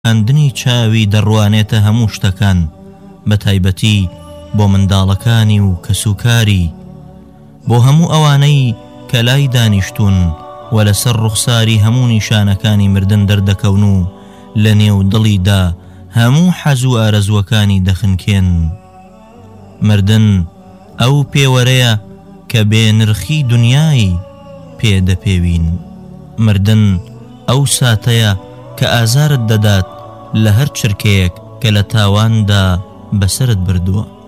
ئەندنی چاوی دەڕوانێتە هەموو شتەکان بە تایبەتی بۆ منداڵەکانی و کەسوکاری بۆ هەموو ئەوانەی کە لای دانیشتون و لەسەر ڕوخساری هەموو نیشانەکانی مردن دەردەکەون و لە نێو دڵیدا هەموو حەز و ئارەزوەکانی دەخنکێن. مردن ئەو پێوەرەیە کە بێ نرخی دنیای پێدەپێوین. مردن ئەو ساتەیە کە ئازارت دەدات لە هەر چرکەیەک کە لە تاواندا بەسرت بردووە.